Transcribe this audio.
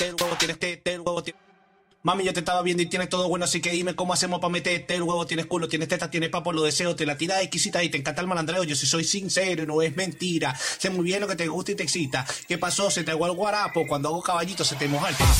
el huevo, tienes tete, el huevo, Mami, yo te estaba viendo y tienes todo bueno, así que dime cómo hacemos para meterte el huevo. Tienes culo, tienes teta, tienes papo, lo deseo, te la tiras exquisita y te encanta el malandreo. Yo sí soy sincero, no es mentira. Sé muy bien lo que te gusta y te excita. ¿Qué pasó? Se te aguó el guarapo. Cuando hago caballito se te moja el papo.